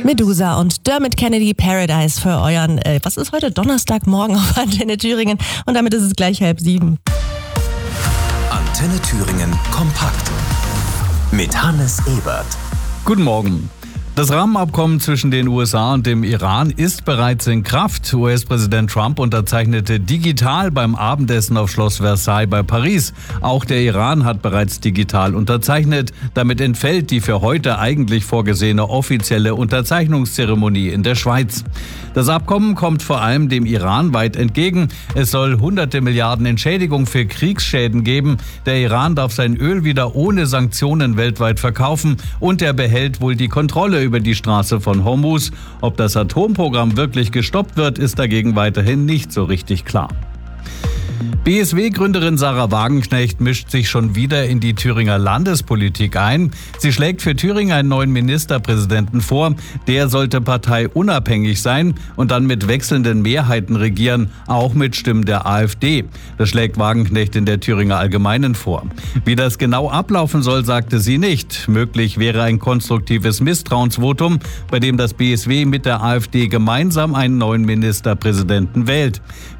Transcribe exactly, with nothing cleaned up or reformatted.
Medusa und Dermot Kennedy, Paradise für euren, äh, was ist heute, Donnerstagmorgen auf Antenne Thüringen. Und damit ist es gleich halb sieben. Antenne Thüringen kompakt mit Hannes Ebert. Guten Morgen. Das Rahmenabkommen zwischen den U S A und dem Iran ist bereits in Kraft. U S-Präsident Trump unterzeichnete digital beim Abendessen auf Schloss Versailles bei Paris. Auch der Iran hat bereits digital unterzeichnet. Damit entfällt die für heute eigentlich vorgesehene offizielle Unterzeichnungszeremonie in der Schweiz. Das Abkommen kommt vor allem dem Iran weit entgegen. Es soll hunderte Milliarden Entschädigung für Kriegsschäden geben. Der Iran darf sein Öl wieder ohne Sanktionen weltweit verkaufen und er behält wohl die Kontrolle über die Straße von Hormuz. Ob das Atomprogramm wirklich gestoppt wird, ist dagegen weiterhin nicht so richtig klar. B S W-Gründerin Sarah Wagenknecht mischt sich schon wieder in die Thüringer Landespolitik ein. Sie schlägt für Thüringen einen neuen Ministerpräsidenten vor. Der sollte parteiunabhängig sein und dann mit wechselnden Mehrheiten regieren, auch mit Stimmen der AfD. Das schlägt Wagenknecht in der Thüringer Allgemeinen vor. Wie das genau ablaufen soll, sagte sie nicht. Möglich wäre ein konstruktives Misstrauensvotum, bei dem das B S W mit der AfD gemeinsam einen neuen Ministerpräsidenten wählt.